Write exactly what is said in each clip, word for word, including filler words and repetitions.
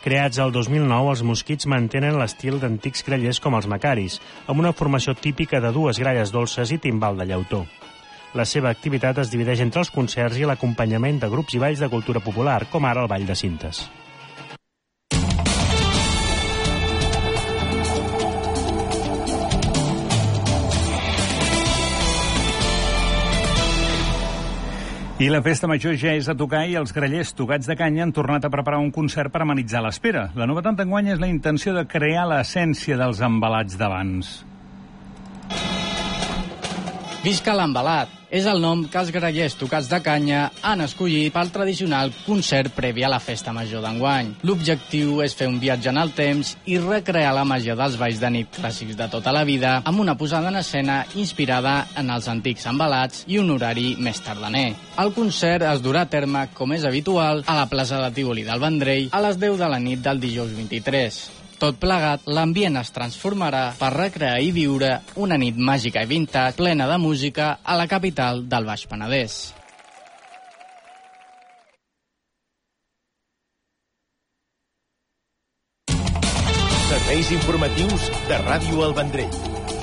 Creats el dos mil nou, els Mosquits mantenen l'estil d'antics grallers com els Macaris, amb una formació típica de dues gralles dolces i timbal de llautó. La seva activitat es divideix entre els concerts i l'acompanyament de grups i balls de cultura popular, com ara el Ball de Cintes. I la festa major ja és a tocar i els grallers tocats de canya han tornat a preparar un concert per amenitzar l'espera. La novetat d'enguany és la intenció de crear l'essència dels embalats d'abans. Visca l'embalat és el nom que els grallers tocats de canya han escollit pel tradicional concert previ a la festa major d'enguany. L'objectiu és fer un viatge en el temps i recrear la màgia dels balls de nit clàssics de tota la vida amb una posada en escena inspirada en els antics embalats i un horari més tardaner. El concert es durà a terme, com és habitual, a la plaça de Tívoli del Vendrell a les deu de la nit del dijous vint-i-tres. Tot plegat, l'ambient es transformarà per recrear i viure una nit màgica i vintage plena de música a la capital del Baix Penedès. Serveis informatius de Ràdio El Vendrell.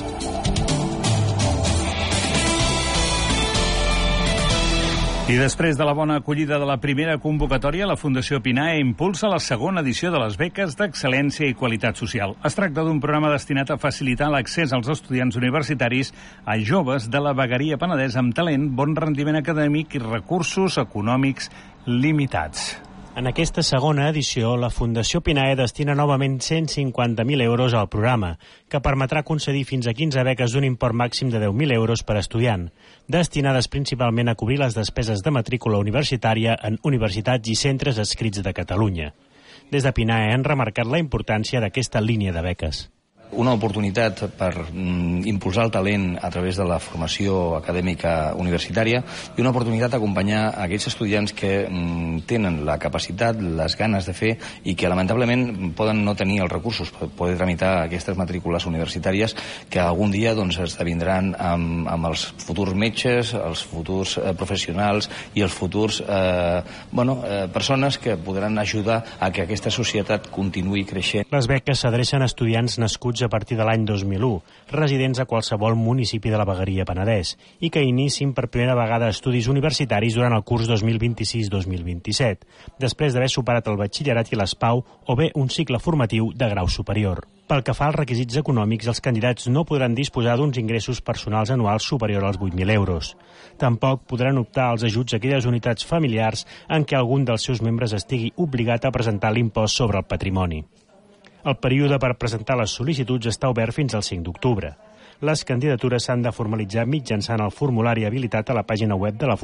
I després de la bona acollida de la primera convocatòria, la Fundació Pinae impulsa la segona edició de les beques d'Excel·lència i Qualitat Social. Es tracta d'un programa destinat a facilitar l'accés als estudiants universitaris a joves de la vegueria penedesa amb talent, bon rendiment acadèmic i recursos econòmics limitats. En aquesta segona edició, la Fundació Pinae destina novament cent cinquanta mil euros al programa, que permetrà concedir fins a quinze beques d'un import màxim de deu mil euros per estudiant, destinades principalment a cobrir les despeses de matrícula universitària en universitats i centres adscrits de Catalunya. Des de Pinae han remarcat la importància d'aquesta línia de beques. Una oportunitat per mm, impulsar el talent a través de la formació acadèmica universitària i una oportunitat d'acompanyar aquells estudiants que mm, tenen la capacitat, les ganes de fer i que lamentablement poden no tenir els recursos per poder tramitar aquestes matrícules universitàries que algun dia doncs, esdevindran amb, amb els futurs metges, els futurs eh, professionals i els futurs eh, bueno, eh, persones que podran ajudar a que aquesta societat continuï creixent. Les beques s'adrecen a estudiants nascuts a partir de l'any dos mil u, residents a qualsevol municipi de la vegueria Penedès, i que inicin per primera vegada estudis universitaris durant el curs dos mil vint-i-sis dos mil vint-i-set, després d'haver superat el batxillerat i l'S P A U o bé un cicle formatiu de grau superior. Pel que fa als requisits econòmics, els candidats no podran disposar d'uns ingressos personals anuals superior als vuit mil euros. Tampoc podran optar als ajuts a aquelles unitats familiars en què algun dels seus membres estigui obligat a presentar l'impost sobre el patrimoni. El període per presentar les sol·licituds està obert fins al cinc d'octubre. Les candidatures s'han de formalitzar mitjançant el formulari habilitat a la pàgina web de la